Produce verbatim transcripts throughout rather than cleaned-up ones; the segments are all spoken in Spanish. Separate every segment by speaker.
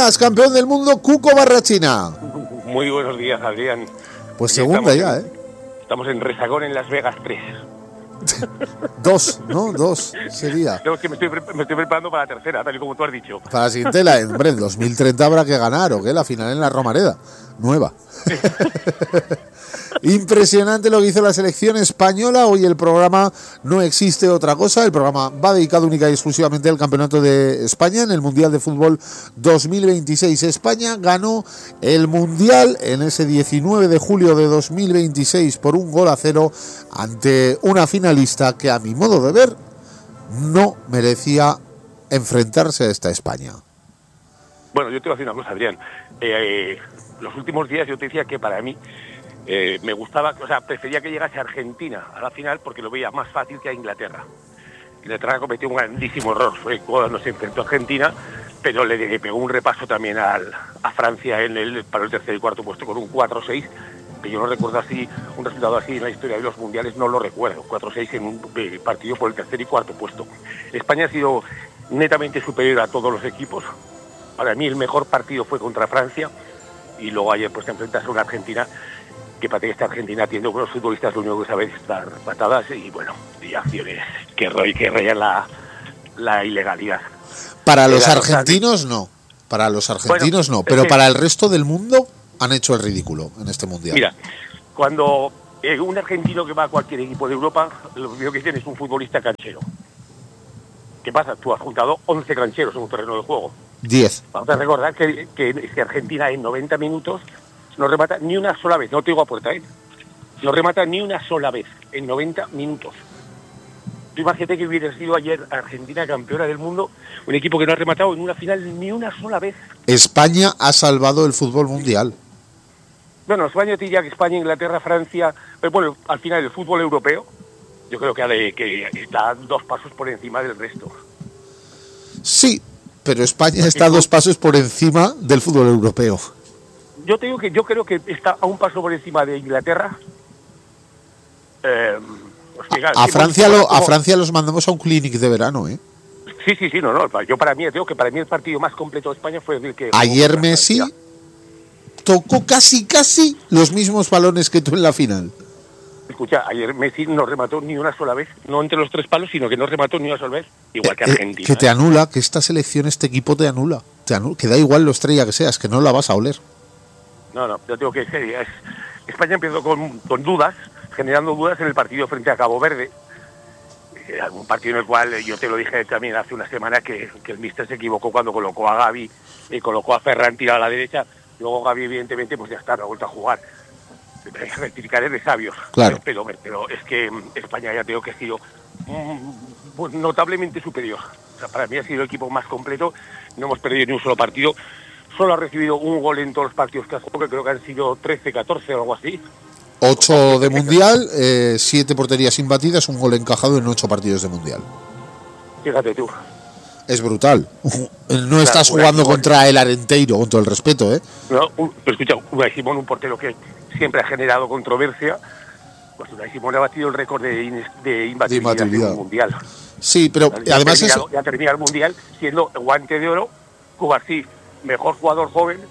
Speaker 1: buenas, campeón del mundo, Cuco Barrachina.
Speaker 2: Muy buenos días, Adrián.
Speaker 1: Pues segunda ya,
Speaker 2: en,
Speaker 1: ¿eh?
Speaker 2: Estamos en Resagón, en Las Vegas tres.
Speaker 1: Dos, ¿no? Dos sería.
Speaker 2: No, es que me estoy, me estoy preparando para la tercera, tal y como tú has dicho.
Speaker 1: Para la siguiente, la, hombre, en dos mil treinta habrá que ganar, ¿o qué? La final en la Romareda, nueva. Impresionante lo que hizo la selección española. Hoy el programa no existe otra cosa. El programa va dedicado única y exclusivamente al Campeonato de España en el Mundial de Fútbol dos mil veintiséis. España ganó el Mundial en ese diecinueve de julio de dos mil veintiséis por un gol a cero ante una finalista que, a mi modo de ver, no merecía enfrentarse a esta España.
Speaker 2: Bueno, yo te voy a decir una cosa, Adrián. Eh, eh, los últimos días yo te decía que para mí Eh, me gustaba, o sea, prefería que llegase a Argentina a la final porque lo veía más fácil que a Inglaterra. Inglaterra cometió un grandísimo error, fue cuando se enfrentó a Argentina, pero le, le pegó un repaso también al, a Francia en el, para el tercer y cuarto puesto con un cuatro seis, que yo no recuerdo así, un resultado así en la historia de los mundiales, no lo recuerdo, cuatro seis en un eh, partido por el tercer y cuarto puesto. España ha sido netamente superior a todos los equipos. Para mí el mejor partido fue contra Francia, y luego ayer pues te enfrentas a una Argentina que para que esta Argentina tiene unos futbolistas lo único que saben es dar patadas y bueno, y acciones que, que rayan la, la ilegalidad.
Speaker 1: Para los argentinos no, para los argentinos bueno, no, pero para el resto del mundo han hecho el ridículo en este mundial.
Speaker 2: Mira, cuando eh, un argentino que va a cualquier equipo de Europa, lo primero que tiene es un futbolista canchero. ¿Qué pasa? Tú has juntado once cancheros en un terreno de juego.
Speaker 1: diez.
Speaker 2: Vamos a recordar que, que, que Argentina en noventa minutos no remata ni una sola vez, no te digo a puerta, ¿eh? No remata ni una sola vez en noventa minutos. Tú imagínate que hubiera sido ayer Argentina campeona del mundo, un equipo que no ha rematado en una final ni una sola vez.
Speaker 1: España ha salvado el fútbol mundial.
Speaker 2: Bueno, España te diría que España, Inglaterra, Francia, pero bueno, al final el fútbol europeo, yo creo que, ha de, que está dos pasos por encima del resto.
Speaker 1: Sí, pero España está dos pasos por encima del fútbol europeo.
Speaker 2: Yo te digo que yo creo que está a un paso por encima de Inglaterra. Eh, hostia,
Speaker 1: a,
Speaker 2: sí,
Speaker 1: Francia
Speaker 2: como,
Speaker 1: lo,
Speaker 2: como...
Speaker 1: a Francia los mandamos a un clinic de verano, ¿eh?
Speaker 2: Sí, sí, sí, no, no. Yo para mí, digo que para mí el partido más completo de España fue el que...
Speaker 1: Ayer Messi tocó casi, casi los mismos balones que tú en la final.
Speaker 2: Escucha, ayer Messi no remató ni una sola vez, no entre los tres palos, sino que no remató ni una sola vez, igual que Argentina.
Speaker 1: Eh, que te anula, que esta selección, este equipo te anula, te anula, que da igual lo estrella que seas, que no la vas a oler.
Speaker 2: No, no, yo tengo que decir, es, España empezó con, con dudas, generando dudas en el partido frente a Cabo Verde, eh, un partido en el cual yo te lo dije también hace una semana que, que el míster se equivocó cuando colocó a Gavi y colocó a Ferran tirado a la derecha, luego Gavi evidentemente pues ya está, no ha vuelto a jugar. Rectificar es de sabios,
Speaker 1: claro.
Speaker 2: pero, pero es que España ya tengo que ha sido mm, notablemente superior. O sea, para mí ha sido el equipo más completo, no hemos perdido ni un solo partido. Solo ha recibido un gol en todos los partidos que ha jugado, que creo que han sido trece, catorce o algo así.
Speaker 1: ocho de Mundial, eh, siete porterías imbatidas, un gol encajado en ocho partidos de Mundial.
Speaker 2: Fíjate tú.
Speaker 1: Es brutal. No estás claro, jugando contra el Arenteiro, con todo el respeto, ¿eh?
Speaker 2: No, un, pero escucha, Unai Simón, un portero que siempre ha generado controversia, pues Unai Simón ha batido el récord de, in, de imbatibilidad, de imbatibilidad en el Mundial.
Speaker 1: Sí, pero
Speaker 2: ya
Speaker 1: además
Speaker 2: es...
Speaker 1: Ya
Speaker 2: ha terminado el Mundial siendo guante de oro, Cubarsí, mejor jugador joven,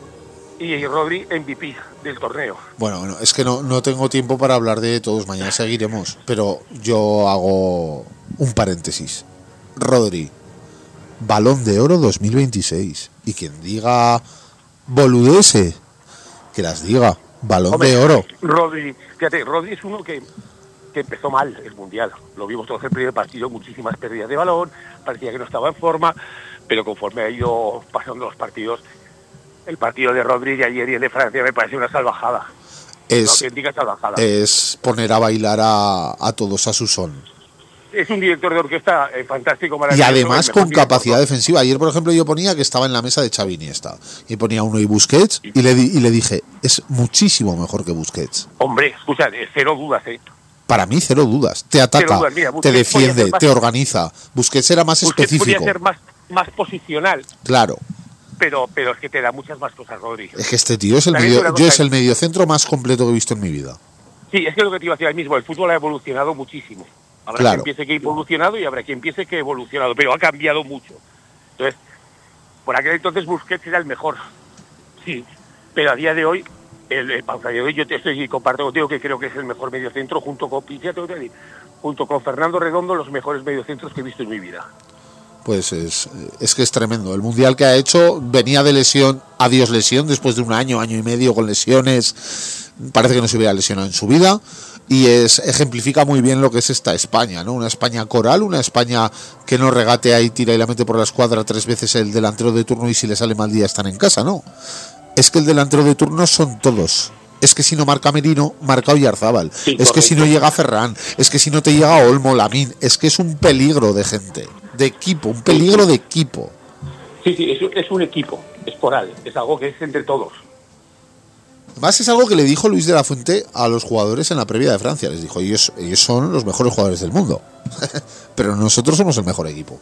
Speaker 2: y Rodri M V P del torneo.
Speaker 1: Bueno, bueno, es que no, no tengo tiempo para hablar de todos, mañana seguiremos, pero yo hago un paréntesis. Rodri, Balón de Oro dos mil veintiséis, y quien diga boludese, que las diga, Balón
Speaker 2: Hombre,
Speaker 1: de Oro.
Speaker 2: Rodri, fíjate, Rodri es uno que, que empezó mal el Mundial, lo vimos todos el primer partido, muchísimas pérdidas de balón, parecía que no estaba en forma, pero conforme ha ido pasando los partidos, el partido de Rodri de ayer y el de Francia me parece una salvajada.
Speaker 1: Es,
Speaker 2: una auténtica salvajada.
Speaker 1: Es poner a bailar a, a todos a su son.
Speaker 2: Es un director de orquesta eh, fantástico, maravilloso.
Speaker 1: Y además con capacidad defensiva. Ayer, por ejemplo, yo ponía que estaba en la mesa de Xavi Iniesta. Y ponía uno y Busquets y le, di, y le dije, es muchísimo mejor que Busquets.
Speaker 2: Hombre, escucha, cero dudas, ¿eh?
Speaker 1: Para mí, cero dudas. Te ataca, dudas. Mira, te defiende, más, te organiza. Busquets era más Busquets específico.
Speaker 2: Podría ser más, más posicional.
Speaker 1: Claro.
Speaker 2: Pero, pero es que te da muchas más cosas, Rodri.
Speaker 1: Es que este tío es el, medio, yo es el mediocentro más completo que he visto en mi vida.
Speaker 2: Sí, es que lo que te iba a decir ahora mismo, el fútbol ha evolucionado muchísimo. Habrá
Speaker 1: claro.
Speaker 2: quien piense que ha evolucionado y habrá quien piense que ha evolucionado, pero ha cambiado mucho. Entonces, por aquel entonces Busquets era el mejor, sí, pero a día de hoy, el, el, a día de hoy yo te estoy y comparto contigo que creo que es el mejor mediocentro junto con Pichiato, junto con Fernando Redondo, los mejores mediocentros que he visto en mi vida.
Speaker 1: Pues es, es que es tremendo. El mundial que ha hecho venía de lesión, adiós lesión, después de un año, año y medio con lesiones. Parece que no se hubiera lesionado en su vida. Y es ejemplifica muy bien lo que es esta España, ¿no? Una España coral, una España que no regatea y tira y la mete por la escuadra tres veces el delantero de turno y si le sale mal día están en casa, ¿no? Es que el delantero de turno son todos. Es que si no marca Merino, marca Oyarzábal. Sí, es correcto. Que si no llega Ferran, es que si no te llega Olmo, Lamín, es que es un peligro de gente, de equipo, un peligro de equipo.
Speaker 2: Sí, sí, es, es un equipo, es coral, es algo que es entre todos.
Speaker 1: Además es algo que le dijo Luis de la Fuente a los jugadores en la previa de Francia. Les dijo, ellos, ellos son los mejores jugadores del mundo, pero nosotros somos el mejor equipo.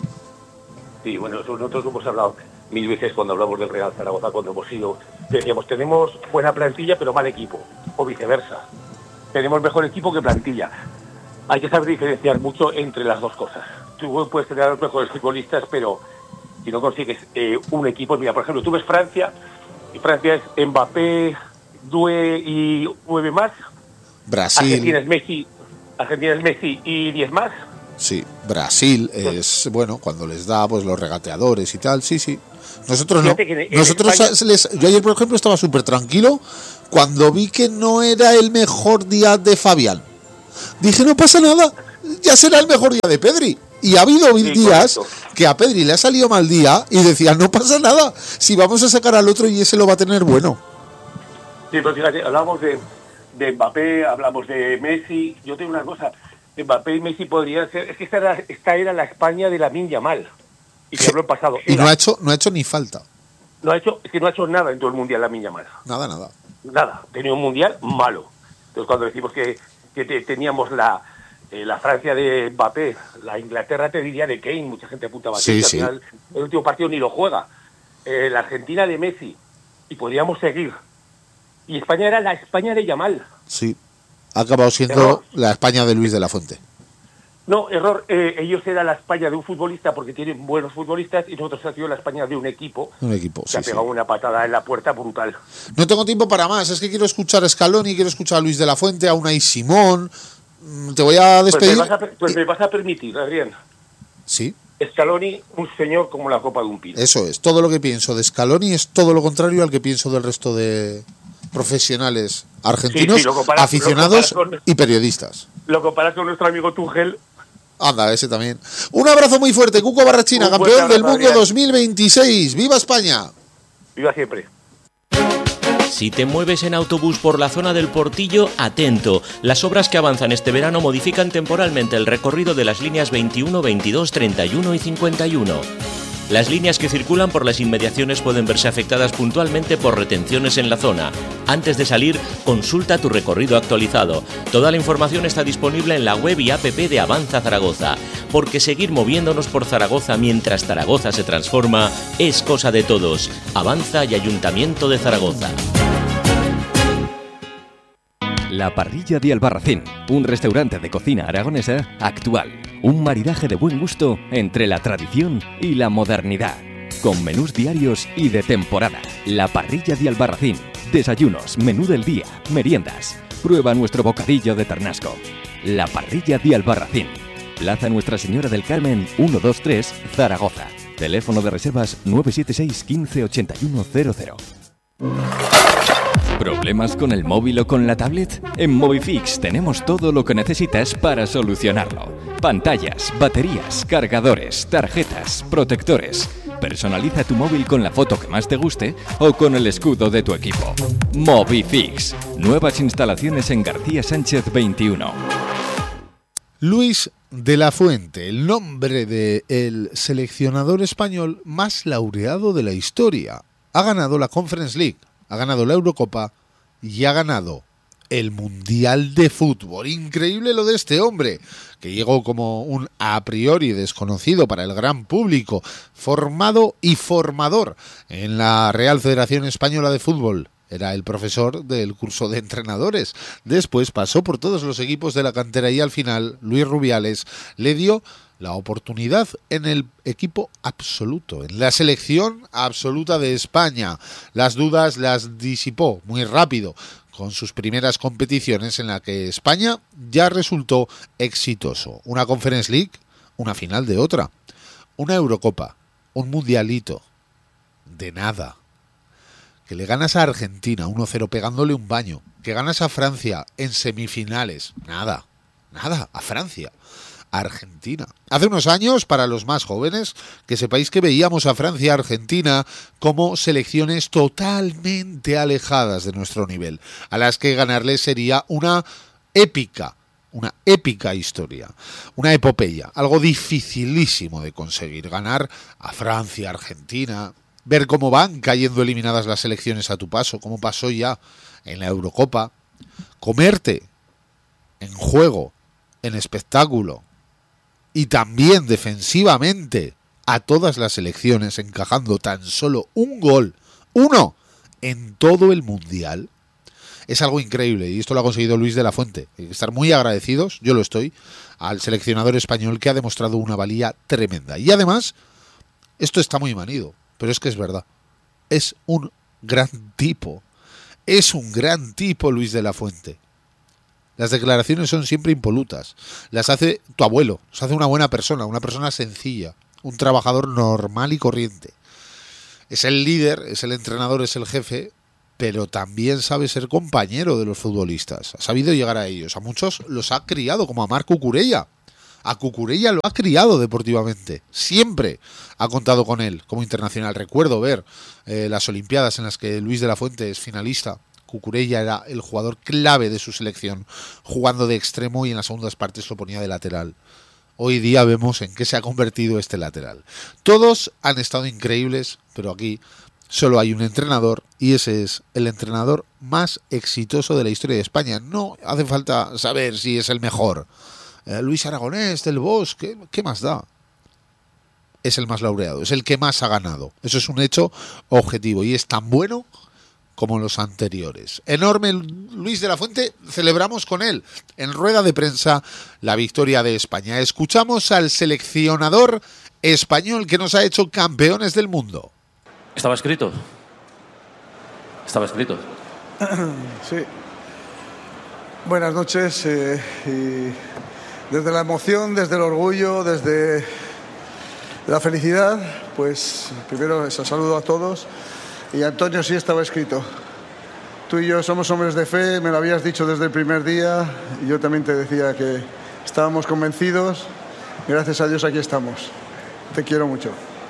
Speaker 2: Sí, bueno, nosotros hemos hablado mil veces cuando hablamos del Real Zaragoza, cuando hemos ido, decíamos, tenemos buena plantilla pero mal equipo, o viceversa. Tenemos mejor equipo que plantilla. Hay que saber diferenciar mucho entre las dos cosas. Tú puedes tener a los mejores futbolistas, pero si no consigues eh, un equipo, mira, por ejemplo, tú ves Francia, y Francia es Mbappé, Doué y nueve más.
Speaker 1: Brasil.
Speaker 2: Argentina es Messi, Argentina es Messi y diez más.
Speaker 1: Sí, Brasil es, bueno, cuando les da pues los regateadores y tal, sí, sí. Nosotros no. Nosotros España... les, yo ayer, por ejemplo, estaba súper tranquilo cuando vi que no era el mejor día de Fabián. Dije, no pasa nada, ya será el mejor día de Pedri. Y ha habido mil sí, días correcto. Que a Pedri le ha salido mal día y decía, no pasa nada, si vamos a sacar al otro y ese lo va a tener bueno.
Speaker 2: Sí, pero fíjate, hablamos de, de Mbappé, hablamos de Messi, yo tengo una cosa... Mbappé y Messi podrían ser, es que esta era, esta era la España de Lamine Yamal y que habló en pasado.
Speaker 1: Era, y no ha hecho, no ha hecho ni falta.
Speaker 2: No ha hecho, es que no ha hecho nada en todo el mundial Lamine Yamal.
Speaker 1: Nada, nada.
Speaker 2: Nada, tenía un mundial malo. Entonces cuando decimos que, que te, teníamos la, eh, la Francia de Mbappé, la Inglaterra te diría de Kane, mucha gente apuntaba
Speaker 1: sí,
Speaker 2: que
Speaker 1: sí.
Speaker 2: al final el último partido ni lo juega. Eh, la Argentina de Messi y podríamos seguir. Y España era la España de Yamal.
Speaker 1: Sí. Ha acabado siendo error. La España de Luis de la Fuente.
Speaker 2: No, error. Eh, ellos eran la España de un futbolista porque tienen buenos futbolistas y nosotros ha sido la España de un equipo.
Speaker 1: Un equipo,
Speaker 2: que
Speaker 1: sí,
Speaker 2: ha pegado
Speaker 1: sí.
Speaker 2: una patada en la puerta brutal.
Speaker 1: No tengo tiempo para más. Es que quiero escuchar a Scaloni, quiero escuchar a Luis de la Fuente, a Unai Simón. Te voy a despedir.
Speaker 2: Pues me vas a, pues me vas a permitir, Adrián.
Speaker 1: Sí.
Speaker 2: Scaloni, un señor como la copa de un pino.
Speaker 1: Eso es. Todo lo que pienso de Scaloni es todo lo contrario al que pienso del resto de profesionales argentinos, sí, sí, comparas, aficionados con, y periodistas.
Speaker 2: Lo comparas con nuestro amigo Tuchel.
Speaker 1: Anda, ese también. Un abrazo muy fuerte, Cuco Barrachina, un campeón del mundo dos mil veintiséis. ¡Viva España!
Speaker 2: ¡Viva siempre!
Speaker 3: Si te mueves en autobús por la zona del Portillo, atento. Las obras que avanzan este verano modifican temporalmente el recorrido de las líneas veintiuno, veintidós, treinta y uno y cincuenta y uno. Las líneas que circulan por las inmediaciones pueden verse afectadas puntualmente por retenciones en la zona. Antes de salir, consulta tu recorrido actualizado. Toda la información está disponible en la web y app de Avanza Zaragoza, porque seguir moviéndonos por Zaragoza mientras Zaragoza se transforma es cosa de todos. Avanza y Ayuntamiento de Zaragoza.
Speaker 4: La Parrilla de Albarracín, un restaurante de cocina aragonesa actual. Un maridaje de buen gusto entre la tradición y la modernidad. Con menús diarios y de temporada. La Parrilla de Albarracín. Desayunos, menú del día, meriendas. Prueba nuestro bocadillo de ternasco. La Parrilla de Albarracín. Plaza Nuestra Señora del Carmen, ciento veintitrés, Zaragoza. Teléfono de reservas nueve siete seis, quince, ochenta y uno cero cero. ¿Problemas con el móvil o con la tablet? En Movifix tenemos todo lo que necesitas para solucionarlo. Pantallas, baterías, cargadores, tarjetas, protectores. Personaliza tu móvil con la foto que más te guste o con el escudo de tu equipo. Movifix. Nuevas instalaciones en García Sánchez veintiuno.
Speaker 1: Luis de la Fuente, el nombre del seleccionador español más laureado de la historia. Ha ganado la Conference League, ha ganado la Eurocopa y ha ganado el Mundial de Fútbol. Increíble lo de este hombre, que llegó como un a priori desconocido para el gran público, formado y formador en la Real Federación Española de Fútbol. Era el profesor del curso de entrenadores. Después pasó por todos los equipos de la cantera y al final Luis Rubiales le dio la oportunidad en el equipo absoluto, en la selección absoluta de España. Las dudas las disipó muy rápido con sus primeras competiciones en las que España ya resultó exitoso. Una Conference League, una final de otra, una Eurocopa, un Mundialito. De nada. Que le ganas a Argentina uno cero pegándole un baño. Que ganas a Francia en semifinales. Nada. Nada. A Francia. A Argentina. Hace unos años, para los más jóvenes, que sepáis que veíamos a Francia y Argentina como selecciones totalmente alejadas de nuestro nivel, a las que ganarles sería una épica, una épica historia, una epopeya, algo dificilísimo de conseguir. Ganar a Francia, Argentina, ver cómo van cayendo eliminadas las selecciones a tu paso, como pasó ya en la Eurocopa, comerte en juego, en espectáculo, y también defensivamente a todas las selecciones, encajando tan solo un gol, uno, en todo el Mundial. Es algo increíble, y esto lo ha conseguido Luis de la Fuente. Hay que estar muy agradecidos, yo lo estoy, al seleccionador español, que ha demostrado una valía tremenda. Y además, esto está muy manido, pero es que es verdad. Es un gran tipo. Es un gran tipo Luis de la Fuente. Las declaraciones son siempre impolutas. Las hace tu abuelo. Las hace una buena persona, una persona sencilla, un trabajador normal y corriente. Es el líder, es el entrenador, es el jefe, pero también sabe ser compañero de los futbolistas. Ha sabido llegar a ellos. A muchos los ha criado, como a Marc Cucurella. A Cucurella lo ha criado deportivamente. Siempre ha contado con él como internacional. Recuerdo ver eh, las Olimpiadas en las que Luis de la Fuente es finalista. Cucurella era el jugador clave de su selección, jugando de extremo, y en las segundas partes lo ponía de lateral. Hoy día vemos en qué se ha convertido este lateral. Todos han estado increíbles, pero aquí solo hay un entrenador, y ese es el entrenador más exitoso de la historia de España. No hace falta saber si es el mejor. Eh, Luis Aragonés, del Bosque, ¿qué más da? Es el más laureado, es el que más ha ganado. Eso es un hecho objetivo, y es tan bueno como los anteriores. Enorme Luis de la Fuente, celebramos con él en rueda de prensa la victoria de España. Escuchamos al seleccionador español que nos ha hecho campeones del mundo.
Speaker 5: ¿Estaba escrito? Estaba escrito.
Speaker 6: Sí. Buenas noches. Eh, y desde la emoción, desde el orgullo, desde la felicidad, pues primero eso, saludo a todos. Y Antonio, sí estaba escrito. Tú y yo somos hombres de fe, me lo habías dicho desde el primer día, y yo también te decía que estábamos convencidos. Gracias a Dios aquí estamos. Te quiero mucho.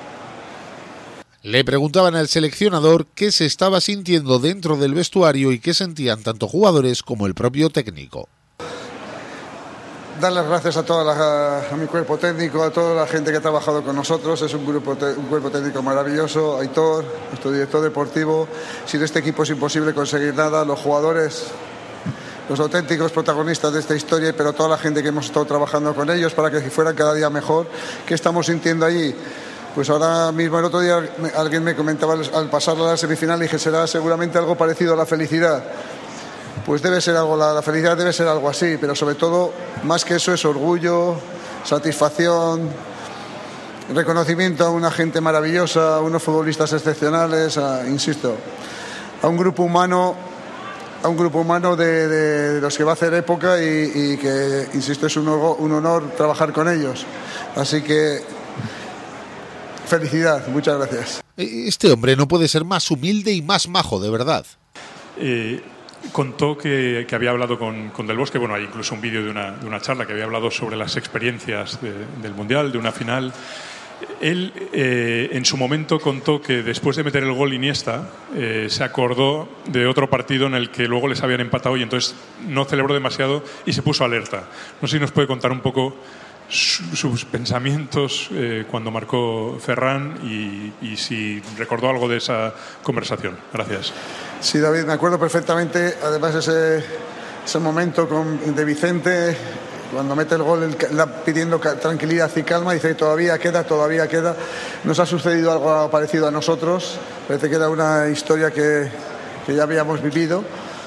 Speaker 1: Le preguntaban al seleccionador qué se estaba sintiendo dentro del vestuario y qué sentían tanto jugadores como el propio técnico.
Speaker 6: Dar las gracias a toda la, a mi cuerpo técnico, a toda la gente que ha trabajado con nosotros. Es un grupo, un cuerpo técnico maravilloso. Aitor, nuestro director deportivo. Sin este equipo es imposible conseguir nada. Los jugadores, los auténticos protagonistas de esta historia, pero toda la gente que hemos estado trabajando con ellos para que fueran cada día mejor. ¿Qué estamos sintiendo allí? Pues ahora mismo, el otro día alguien me comentaba al pasar a la semifinal, y dije, será seguramente algo parecido a la felicidad. Pues debe ser algo, la, la felicidad debe ser algo así, pero sobre todo, más que eso, es orgullo, satisfacción, reconocimiento a una gente maravillosa, a unos futbolistas excepcionales, a, insisto, a un grupo humano, a un grupo humano de, de, de los que va a hacer época, y, y que, insisto, es un, un honor trabajar con ellos. Así que, felicidad, muchas gracias.
Speaker 1: Este hombre no puede ser más humilde y más majo, de verdad.
Speaker 7: Eh... Contó que, que había hablado con, con Del Bosque, bueno, hay incluso un vídeo de una, de una charla que había hablado sobre las experiencias de, del Mundial, de una final. Él, eh, en su momento, contó que después de meter el gol Iniesta, eh, se acordó de otro partido en el que luego les habían empatado, y entonces no celebró demasiado y se puso alerta. No sé si nos puede contar un poco su, sus pensamientos eh, cuando marcó Ferran, y, y si recordó algo de esa conversación. Gracias.
Speaker 6: Sí, David, me acuerdo perfectamente. Además, ese, ese momento con, de Vicente, cuando mete el gol, el, la, pidiendo tranquilidad y calma, dice, todavía queda, todavía queda. Nos ha sucedido algo parecido a nosotros. Parece que era una historia que, que ya habíamos vivido.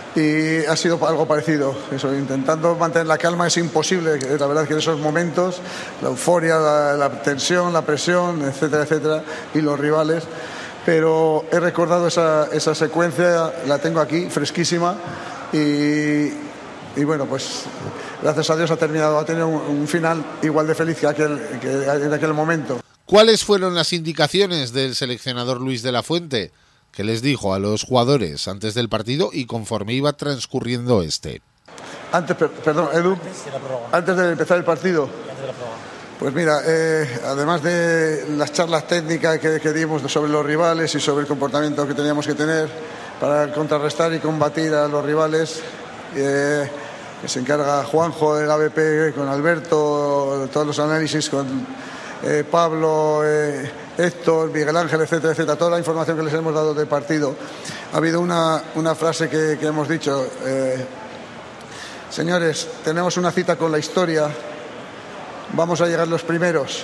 Speaker 6: y ha sido algo parecido. Eso, intentando mantener la calma es imposible. La verdad es que en esos momentos, la euforia, la, la tensión, la presión, etcétera, etcétera, y los rivales. Pero he recordado esa, esa secuencia, la tengo aquí, fresquísima, y, y bueno, pues gracias a Dios ha terminado, ha tenido un, un final igual de feliz que, aquel, que en aquel momento.
Speaker 1: ¿Cuáles fueron las indicaciones del seleccionador Luis de la Fuente? ¿Qué les dijo a los jugadores antes del partido y conforme iba transcurriendo este?
Speaker 6: Antes, per, perdón, Edu, antes de empezar el partido. Pues mira, eh, además de las charlas técnicas que, que dimos sobre los rivales y sobre el comportamiento que teníamos que tener para contrarrestar y combatir a los rivales, eh, que se encarga Juanjo del A B P con Alberto, todos los análisis con eh, Pablo, eh, Héctor, Miguel Ángel, etcétera, etcétera, toda la información que les hemos dado del partido. Ha habido una, una frase que, que hemos dicho, eh, señores, tenemos una cita con la historia, vamos a llegar los primeros.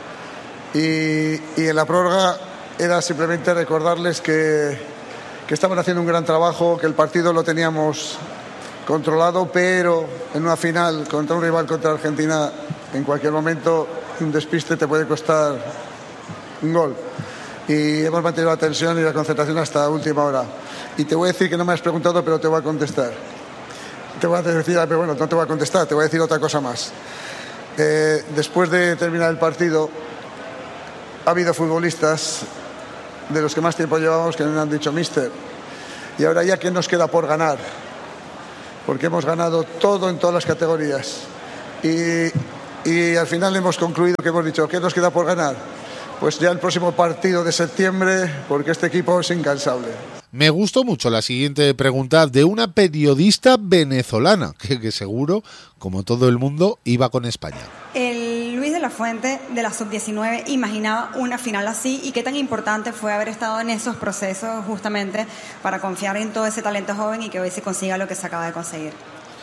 Speaker 6: Y, y en la prórroga era simplemente recordarles que, que estaban haciendo un gran trabajo, que el partido lo teníamos controlado, pero en una final contra un rival, contra Argentina, en cualquier momento un despiste te puede costar un gol. Y hemos mantenido la tensión y la concentración hasta última hora. Y te voy a decir que no me has preguntado, pero te voy a contestar. Te voy a decir, pero bueno, no te voy a contestar, te voy a decir otra cosa más. Eh, después de terminar el partido, ha habido futbolistas de los que más tiempo llevamos que me han dicho, míster, y ahora ya, ¿qué nos queda por ganar? Porque hemos ganado todo en todas las categorías. Y, y al final hemos concluido que hemos dicho, ¿qué nos queda por ganar? Pues ya el próximo partido de septiembre, porque este equipo es incansable.
Speaker 1: Me gustó mucho la siguiente pregunta de una periodista venezolana, que, que seguro, como todo el mundo, iba con España.
Speaker 8: El Luis de la Fuente, de la sub diecinueve, imaginaba una final así, y qué tan importante fue haber estado en esos procesos justamente para confiar en todo ese talento joven y que hoy se consiga lo que se acaba de conseguir.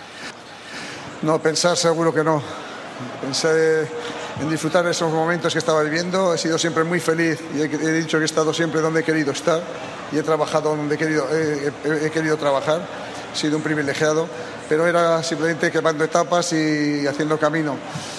Speaker 6: No, pensar seguro que no. Pensé en disfrutar de esos momentos que estaba viviendo. He sido siempre muy feliz y he, he dicho que he estado siempre donde he querido estar y he trabajado donde he querido, he, he, he querido trabajar. He sido un privilegiado, pero era simplemente quemando etapas y haciendo camino.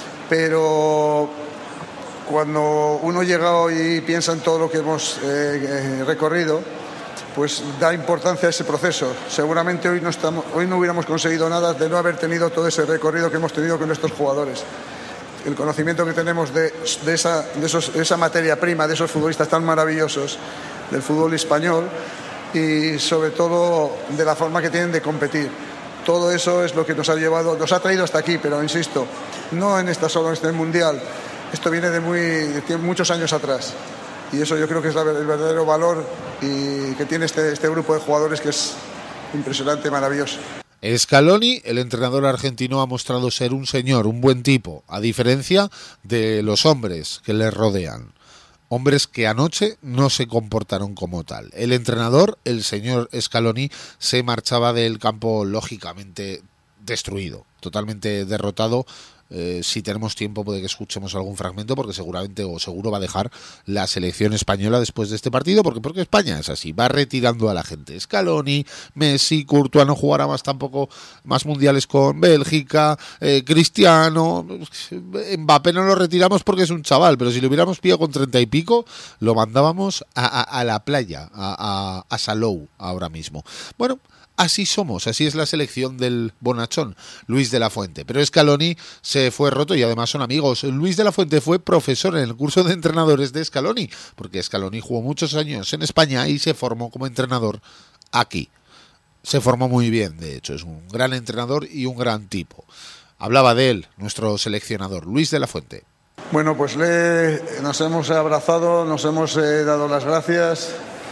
Speaker 6: Pero cuando uno llega hoy y piensa en todo lo que hemos eh, eh, recorrido, pues da importancia a ese proceso. Seguramente hoy no, estamos, hoy no hubiéramos conseguido nada de no haber tenido todo ese recorrido que hemos tenido con estos jugadores. El conocimiento que tenemos de, de, esa, de, esos, de esa materia prima, de esos futbolistas tan maravillosos del fútbol español y sobre todo de la forma que tienen de competir. Todo eso es lo que nos ha llevado, nos ha traído hasta aquí, pero insisto, no en esta solo en este mundial. Esto viene de, muy, de muchos años atrás. Y eso yo creo que es la, el verdadero valor y que tiene este, este grupo de jugadores, que es impresionante, maravilloso.
Speaker 1: Scaloni, el entrenador argentino, ha mostrado ser un señor, un buen tipo, a diferencia de los hombres que le rodean. Hombres que anoche no se comportaron como tal. El entrenador, el señor Scaloni, se marchaba del campo lógicamente destruido, totalmente derrotado. Eh, si tenemos tiempo puede que escuchemos algún fragmento, porque seguramente o seguro va a dejar la selección española después de este partido, porque porque España es así, va retirando a la gente. Scaloni, Messi, Courtois no jugará más tampoco más mundiales con Bélgica, eh, Cristiano, Mbappé no lo retiramos porque es un chaval, pero si lo hubiéramos pillado con treinta y pico, lo mandábamos a, a, a la playa, a, a, a Salou ahora mismo. Bueno, así somos, así es la selección del bonachón, Luis de la Fuente. Pero Scaloni se fue roto y además son amigos. Luis de la Fuente fue profesor en el curso de entrenadores de Scaloni, porque Scaloni jugó muchos años en España y se formó como entrenador aquí. Se formó muy bien, de hecho, es un gran entrenador y un gran tipo. Hablaba de él, nuestro seleccionador, Luis de la Fuente.
Speaker 6: Bueno, pues le, nos hemos abrazado, nos hemos eh, dado las gracias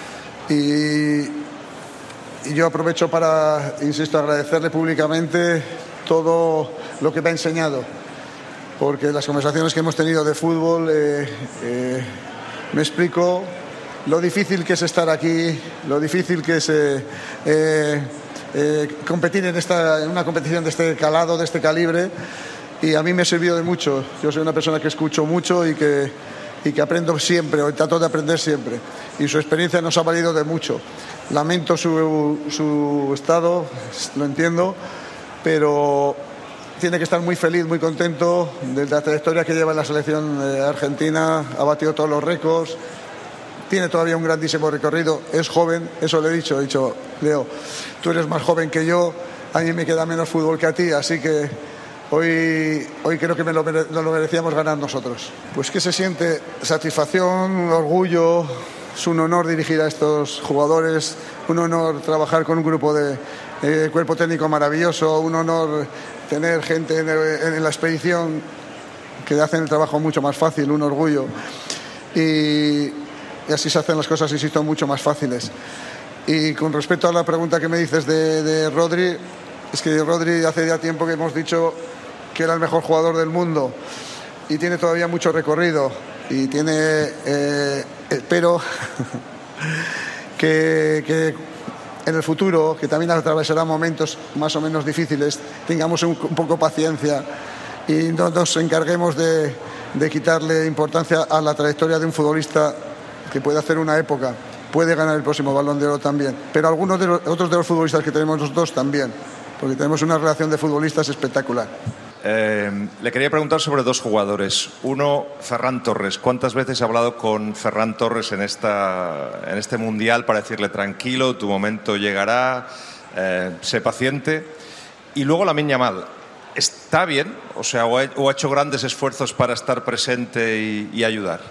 Speaker 6: y... Y yo aprovecho para, insisto, agradecerle públicamente todo lo que me ha enseñado, porque las conversaciones que hemos tenido de fútbol eh, eh, me explico lo difícil que es estar aquí, lo difícil que es eh, eh, eh, competir en, esta, en una competición de este calado, de este calibre, y a mí me ha servido de mucho. Yo soy una persona que escucho mucho y que, y que aprendo siempre, o trato de aprender siempre, y su experiencia nos ha valido de mucho. Lamento su, su estado, lo entiendo, pero tiene que estar muy feliz, muy contento de la trayectoria que lleva en la selección argentina, ha batido todos los récords, tiene todavía un grandísimo recorrido, es joven, eso le he dicho, he dicho, Leo, tú eres más joven que yo, a mí me queda menos fútbol que a ti, así que hoy, hoy creo que me lo, mere- nos lo merecíamos ganar nosotros. Pues que se siente satisfacción, orgullo, es un honor dirigir a estos jugadores, un honor trabajar con un grupo de eh, cuerpo técnico maravilloso, un honor tener gente en, el, en la expedición que hacen el trabajo mucho más fácil, un orgullo. Y, y así se hacen las cosas, insisto, mucho más fáciles. Y con respecto a la pregunta que me dices de, de Rodri, es que Rodri hace ya tiempo que hemos dicho que era el mejor jugador del mundo y tiene todavía mucho recorrido y tiene, eh, espero que, que en el futuro, que también atravesará momentos más o menos difíciles, tengamos un, un poco paciencia y no nos encarguemos de, de quitarle importancia a la trayectoria de un futbolista que puede hacer una época, puede ganar el próximo Balón de Oro también, pero algunos de los, otros de los futbolistas que tenemos nosotros también, porque tenemos una relación de futbolistas espectacular.
Speaker 9: Eh, le quería preguntar sobre dos jugadores. Uno, Ferran Torres. ¿Cuántas veces ha hablado con Ferran Torres en, esta, en este Mundial para decirle tranquilo, tu momento llegará, eh, sé paciente? Y luego Lamine Yamal. ¿Está bien? O sea, o ha, o ha hecho grandes esfuerzos para estar presente y, y ayudar.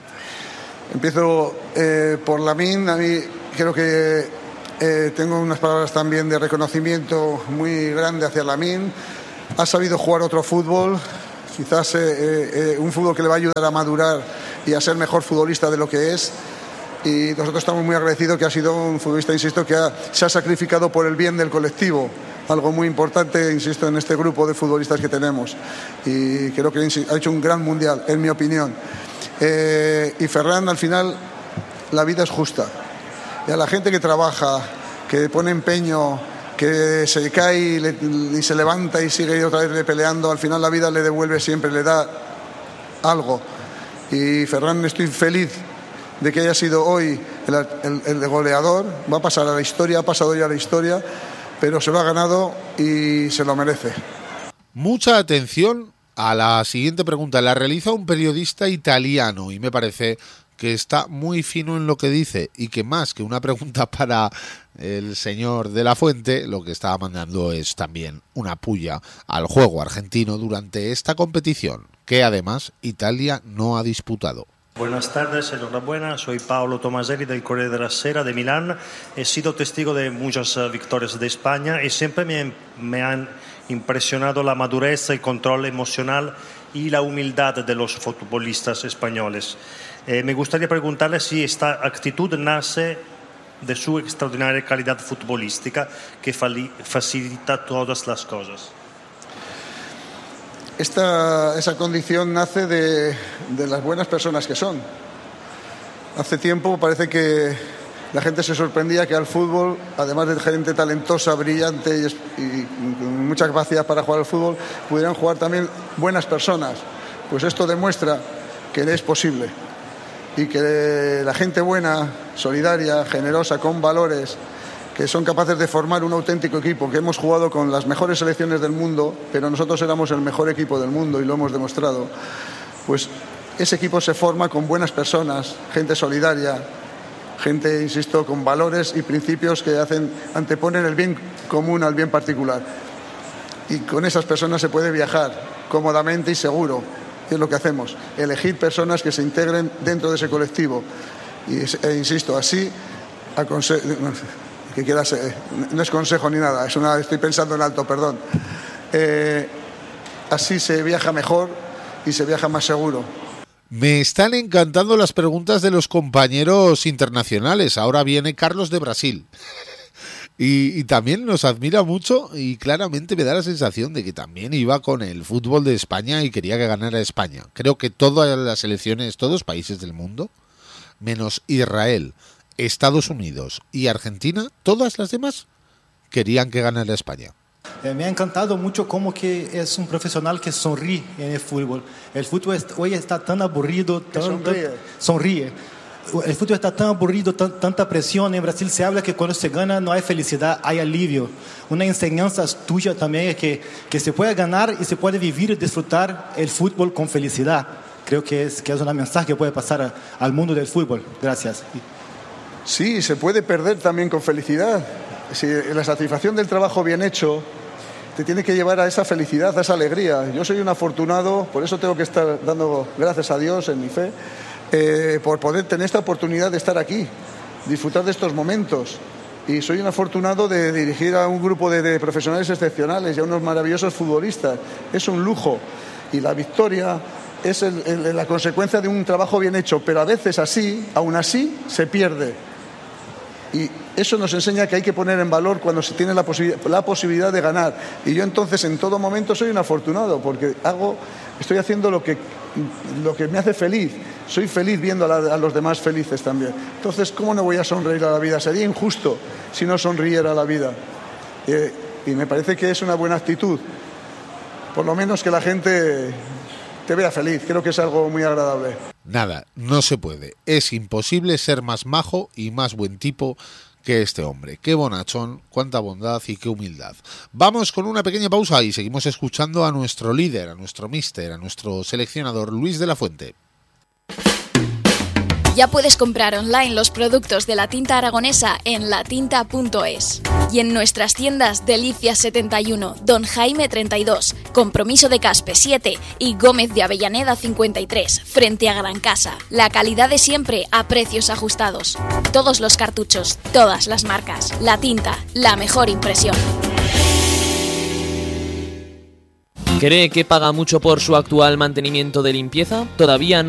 Speaker 6: Empiezo eh, por Lamine. A mí creo que eh, tengo unas palabras también de reconocimiento muy grande hacia Lamine. Ha sabido jugar otro fútbol, quizás eh, eh, un fútbol que le va a ayudar a madurar y a ser mejor futbolista de lo que es. Y nosotros estamos muy agradecidos que ha sido un futbolista, insisto, que ha, se ha sacrificado por el bien del colectivo. Algo muy importante, insisto, en este grupo de futbolistas que tenemos. Y creo que ha hecho un gran mundial, en mi opinión. Eh, y Ferran, al final, la vida es justa. Y a la gente que trabaja, que pone empeño, que se cae y, le, y se levanta y sigue otra vez peleando, al final la vida le devuelve siempre, le da algo. Y Ferran, estoy feliz de que haya sido hoy el, el, el goleador, va a pasar a la historia, ha pasado ya a la historia, pero se lo ha ganado y se lo merece.
Speaker 1: Mucha atención a la siguiente pregunta. La realiza un periodista italiano y me parece que está muy fino en lo que dice y que más que una pregunta para el señor de la Fuente, lo que estaba mandando es también una puya al juego argentino durante esta competición, que además Italia no ha disputado.
Speaker 10: Buenas tardes, enhorabuena. Soy Paolo Tomaselli del Corriere della Sera de Milán. He sido testigo de muchas victorias de España y siempre me, me han impresionado la madurez, el control emocional y la humildad de los futbolistas españoles. Eh, me gustaría preguntarle si esta actitud nace de su extraordinaria calidad futbolística que facilita todas las cosas.
Speaker 6: Esta, esa condición nace de, de las buenas personas que son. Hace tiempo parece que la gente se sorprendía que al fútbol, además de gente talentosa, brillante y, y con mucha capacidad para jugar al fútbol, pudieran jugar también buenas personas. Pues esto demuestra que es posible y que la gente buena, solidaria, generosa, con valores, que son capaces de formar un auténtico equipo, que hemos jugado con las mejores selecciones del mundo, pero nosotros éramos el mejor equipo del mundo y lo hemos demostrado, pues ese equipo se forma con buenas personas, gente solidaria, gente, insisto, con valores y principios que hacen, anteponen el bien común al bien particular. Y con esas personas se puede viajar cómodamente y seguro, que es lo que hacemos, elegir personas que se integren dentro de ese colectivo. Y e, insisto, así aconse- que quieras, eh, no es consejo ni nada, es una, estoy pensando en alto, perdón. Eh, así se viaja mejor y se viaja más seguro.
Speaker 1: Me están encantando las preguntas de los compañeros internacionales. Ahora viene Carlos de Brasil. Y, y también nos admira mucho y claramente me da la sensación de que también iba con el fútbol de España y quería que ganara España. Creo que todas las selecciones, todos los países del mundo, menos Israel, Estados Unidos y Argentina, todas las demás querían que ganara España.
Speaker 11: Eh, me ha encantado mucho cómo que es un profesional que sonríe en el fútbol. El fútbol es, hoy está tan aburrido, tan, sonríe. Tan, sonríe. El fútbol está tan aburrido, tan, tanta presión. En Brasil se habla que cuando se gana no hay felicidad, hay alivio. Una enseñanza tuya también es que, que se puede ganar y se puede vivir y disfrutar el fútbol con felicidad. Creo que es, que es una mensaje que puede pasar a, al mundo del fútbol. Gracias.
Speaker 6: Sí, se puede perder también con felicidad. Si la satisfacción del trabajo bien hecho te tiene que llevar a esa felicidad, a esa alegría. Yo soy un afortunado, por eso tengo que estar dando gracias a Dios en mi fe, eh, por poder tener esta oportunidad de estar aquí, disfrutar de estos momentos. Y soy un afortunado de dirigir a un grupo de, de profesionales excepcionales y a unos maravillosos futbolistas. Es un lujo. Y la victoria es el, el, la consecuencia de un trabajo bien hecho, pero a veces así, aún así, se pierde. Y eso nos enseña que hay que poner en valor cuando se tiene la, posibil- la posibilidad de ganar. Y yo entonces en todo momento soy un afortunado porque hago, estoy haciendo lo que, lo que me hace feliz. Soy feliz viendo a, la, a los demás felices también. Entonces, ¿cómo no voy a sonreír a la vida? Sería injusto si no sonriera a la vida. Eh, y me parece que es una buena actitud. Por lo menos que la gente te vea feliz. Creo que es algo muy agradable.
Speaker 1: Nada, no se puede. Es imposible ser más majo y más buen tipo que este hombre. Qué bonachón, cuánta bondad y qué humildad. Vamos con una pequeña pausa y seguimos escuchando a nuestro líder, a nuestro míster, a nuestro seleccionador Luis de la Fuente.
Speaker 12: Ya puedes comprar online los productos de la tinta aragonesa en la tinta punto es y en nuestras tiendas Delicias setenta y uno, Don Jaime treinta y dos, Compromiso de Caspe siete y Gómez de Avellaneda cincuenta y tres, frente a Gran Casa. La calidad de siempre a precios ajustados. Todos los cartuchos, todas las marcas. La Tinta, la mejor impresión.
Speaker 13: ¿Cree que paga mucho por su actual mantenimiento de limpieza? Todavía no